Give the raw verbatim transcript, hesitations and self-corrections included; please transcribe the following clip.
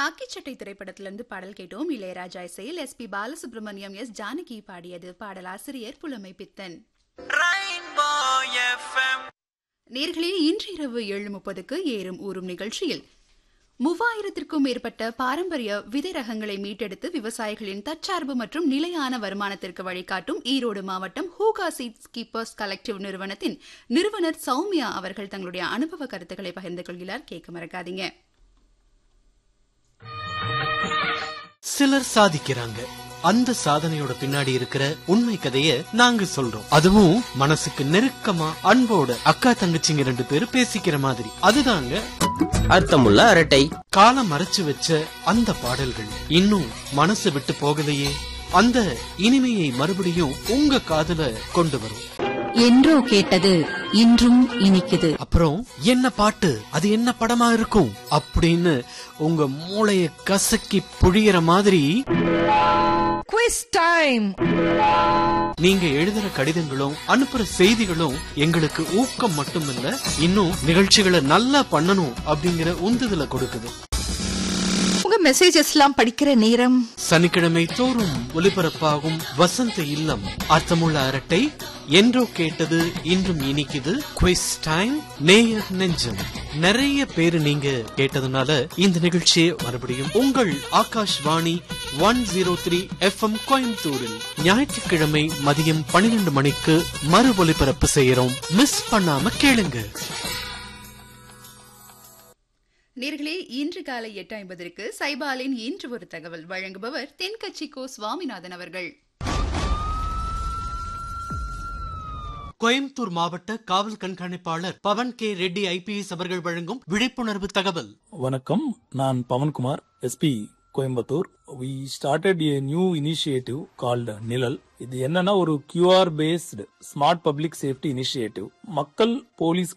காக்கி சட்டை திரைப்படத்திலிருந்து பாடல் கேட்டோம். இளையராஜா இசையில் S B Balasubramaniam, S Janaki பாடியது. பாடலாசிரியர் புலமை பித்தன். நேர்களே, இன்று இரவு ஏழு முப்பதுக்கு ஏறும் ஊறும் நிகழ்ச்சியில் மூவாயிரத்திற்கும் மேற்பட்ட பாரம்பரிய விதை ரகங்களை மீட்டெடுத்து விவசாயிகளின் தற்சார்பு மற்றும் நிலையான வருமானத்திற்கு வழிகாட்டும் ஈரோடு மாவட்டம் ஹூகா சீட்ஸ் கீப்பர்ஸ் கலெக்டிவ் நிறுவனத்தின் நிறுவனர் சௌமியா அவர்கள் தங்களுடைய அனுபவ கருத்துக்களை பகிர்ந்து கொள்கிறார். கேட்க மறக்காதீங்க. சிலர் சாதிக்கிறாங்க, அந்த சாதனையோட பின்னாடி இருக்கிற உண்மை கதைய நாங்க சொல்றோம். அதுவும் மனசுக்கு நெருக்கமா அன்போட அக்கா தங்கச்சிங்க ரெண்டு பேரும் பேசிக்கிற மாதிரி. அதுதாங்க அர்த்தமுள்ள அரட்டை. காலம் மறைச்சு வச்ச அந்த பாடல்கள் இன்னும் மனசு விட்டு போகலையே, அந்த இனிமையை மறுபடியும் உங்க காதுல கொண்டு வரும். என்றோ கேட்டது இன்றும் இனிக்குது. அப்புறம் என்ன பாட்டு, அது என்ன படமா இருக்கும் அப்படின்னு உங்க மூளைய கசக்கி புழியற மாதிரி குவிஸ் டைம். நீங்க எழுதுற கடிதங்களும் அனுப்புற செய்திகளும் எங்களுக்கு ஊக்கம் மட்டுமில்ல, இன்னும் நிகழ்ச்சிகளை நல்லா பண்ணணும் அப்படிங்கிற உந்துதலை கொடுக்குது. உங்க மெசேஜஸ் எல்லாம் படிக்கிற நேரம் சனிக்கிழமை தோறும் ஒலிபரப்பாகும் வசந்த இல்லம் அர்த்தமுள்ள அரட்டை, என்றோ கேட்டது இன்றும் இனிக்குது, குவிஸ் டைம், நேயர் நெஞ்சம். நிறைய பேரு நீங்க கேட்டதுனால இந்த நிகழ்ச்சியை மறுபடியும் உங்கள் Akashvani one zero three F M கோயம்புத்தூரில் ஞாயிற்றுக்கிழமை மதியம் பன்னிரண்டு மணிக்கு மறு ஒலிபரப்பு செய்யறோம். மிஸ் பண்ணாம கேளுங்க. நேர்களே, இன்று காலை எட்டு ஐம்பதற்கு சைபாலின் இன்று ஒரு தகவல் வழங்குபவர் தென்கட்சி கோ சுவாமிநாதன் அவர்கள். கோயம்புத்தூர் மாவட்ட காவல் கண்காணிப்பாளர் பவன் கே ரெட்டி ஐபிஎஸ் அவர்கள் வழங்கும் விழிப்புணர்வு தகவல். வணக்கம், நான் Pawan Kumar, SP Coimbatore. We started a new initiative called நிழல். இது என்னன்னா ஒரு QR based smart public safety initiative. மக்கள் போலீஸ்